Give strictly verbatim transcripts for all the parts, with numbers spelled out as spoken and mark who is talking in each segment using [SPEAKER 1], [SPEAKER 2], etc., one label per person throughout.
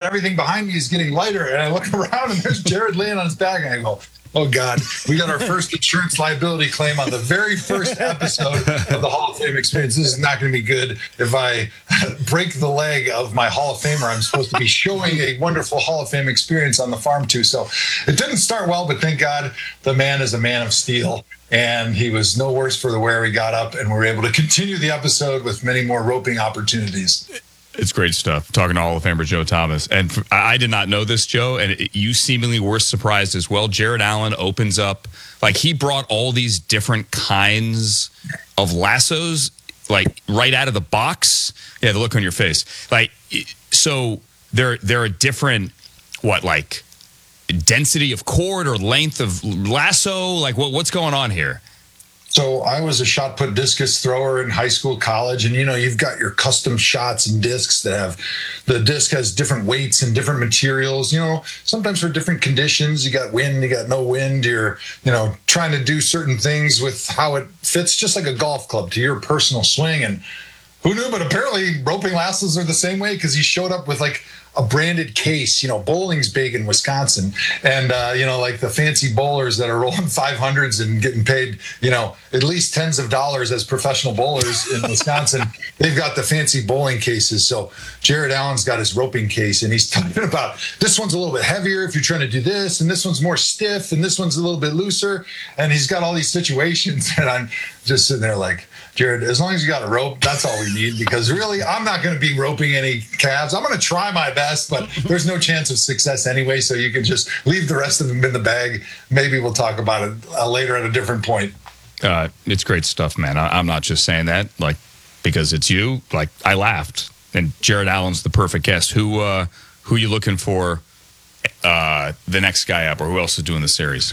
[SPEAKER 1] everything behind me is getting lighter. And I look around and there's Jared laying on his back. And I go, oh, God, we got our first insurance liability claim on the very first episode of the Hall of Fame experience. This is not going to be good if I break the leg of my Hall of Famer. I'm supposed to be showing a wonderful Hall of Fame experience on the farm, too. So it didn't start well, but thank God the man is a man of steel. And he was no worse for the wear. He got up and we were able to continue the episode with many more roping opportunities.
[SPEAKER 2] It's great stuff. Talking to Hall of Famer Joe Thomas. And for, I did not know this, Joe, and it, you seemingly were surprised as well. Jared Allen opens up, like he brought all these different kinds of lassos, like right out of the box. Yeah, the look on your face. Like, so there, there are different, what, like density of cord or length of lasso? Like what, what's going on here?
[SPEAKER 1] So I was a shot put discus thrower in high school, college, and you know you've got your custom shots and discs that have the disc has different weights and different materials. You know, sometimes for different conditions. You got wind, you got no wind. You're you know trying to do certain things with how it fits, just like a golf club to your personal swing. And who knew? But apparently roping lassos are the same way because he showed up with like a branded case. You know, bowling's big in Wisconsin, and uh, you know, like the fancy bowlers that are rolling five hundreds and getting paid, you know, at least tens of dollars as professional bowlers in Wisconsin. They've got the fancy bowling cases. So Jared Allen's got his roping case, and he's talking about this one's a little bit heavier if you're trying to do this, and this one's more stiff, and this one's a little bit looser. And he's got all these situations, and I'm just sitting there like, Jared, as long as you got a rope, that's all we need, because really, I'm not going to be roping any calves. I'm going to try my best, but there's no chance of success anyway, so you can just leave the rest of them in the bag. Maybe we'll talk about it uh, later at a different point.
[SPEAKER 2] Uh, it's great stuff, man. I, I'm not just saying that, like, because it's you. Like, I laughed, and Jared Allen's the perfect guest. Who, uh, who are you looking for uh, the next guy up, or who else is doing the series?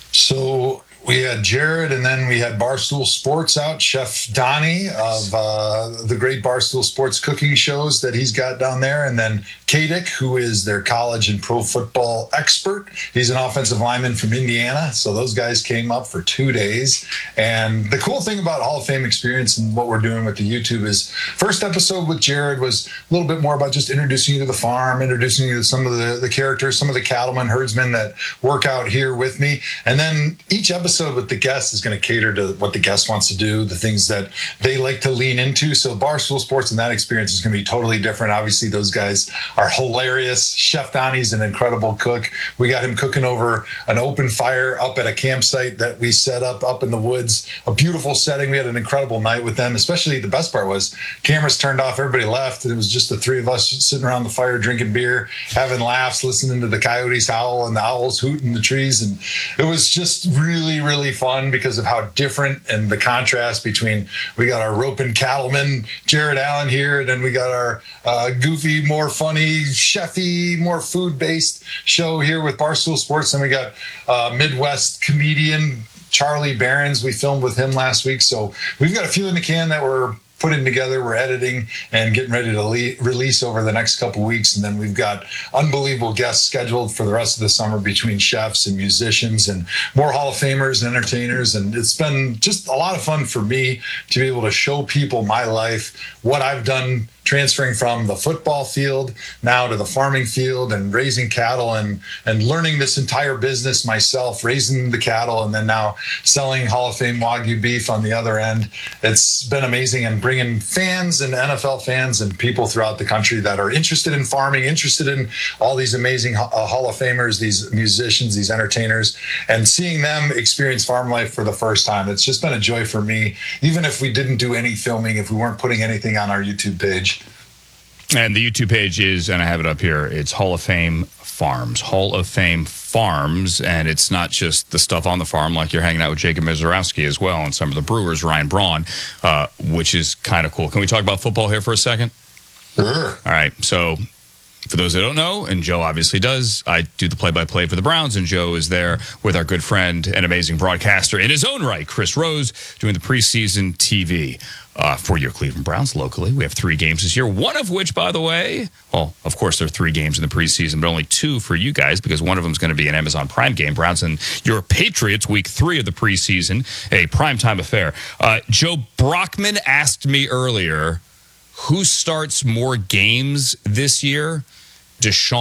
[SPEAKER 1] So we had Jared, and then we had Barstool Sports out, Chef Donnie of uh, the great Barstool Sports cooking shows that he's got down there. And then Kadick, who is their college and pro football expert. He's an offensive lineman from Indiana. So those guys came up for two days. And the cool thing about Hall of Fame experience and what we're doing with the YouTube is first episode with Jared was a little bit more about just introducing you to the farm, introducing you to some of the, the characters, some of the cattlemen, herdsmen that work out here with me. And then each episode with the guest is going to cater to what the guest wants to do, the things that they like to lean into. So Barstool Sports and that experience is going to be totally different. Obviously, those guys are hilarious. Chef Donnie's an incredible cook. We got him cooking over an open fire up at a campsite that we set up up in the woods. A beautiful setting. We had an incredible night with them. Especially the best part was cameras turned off, everybody left. It was just the three of us sitting around the fire, drinking beer, having laughs, listening to the coyotes howl and the owls hoot in the trees. And it was just really, really fun because of how different and the contrast between we got our roping cattleman Jared Allen here, and then we got our uh, goofy, more funny, chefy, more food-based show here with Barstool Sports. And we got uh, Midwest comedian Charlie Barons. We filmed with him last week, so we've got a few in the can that we're putting together, we're editing and getting ready to le- release over the next couple weeks. And then we've got unbelievable guests scheduled for the rest of the summer between chefs and musicians and more Hall of Famers and entertainers. And it's been just a lot of fun for me to be able to show people my life, what I've done transferring from the football field now to the farming field and raising cattle and, and learning this entire business myself, raising the cattle, and then now selling Hall of Fame Wagyu beef on the other end. It's been amazing, and bringing fans and N F L fans and people throughout the country that are interested in farming, interested in all these amazing uh, Hall of Famers, these musicians, these entertainers, and seeing them experience farm life for the first time. It's just been a joy for me, even if we didn't do any filming, if we weren't putting anything on our YouTube page.
[SPEAKER 2] And the YouTube page is, and I have it up here, it's Hall of Fame Farms. Hall of Fame Farms, and it's not just the stuff on the farm, like you're hanging out with Jacob Mizorowski as well, and some of the brewers, Ryan Braun, uh, which is kind of cool. Can we talk about football here for a second?
[SPEAKER 1] Sure.
[SPEAKER 2] All right, so for those that don't know, and Joe obviously does, I do the play-by-play for the Browns, and Joe is there with our good friend and amazing broadcaster in his own right, Chris Rose, doing the preseason T V uh, for your Cleveland Browns locally. We have three games this year, one of which, by the way, well, of course, there are three games in the preseason, but only two for you guys, because one of them is going to be an Amazon Prime game, Browns and your Patriots, week three of the preseason, a primetime affair. Uh, Joe Brockman asked me earlier, who starts more games this year? Deshaun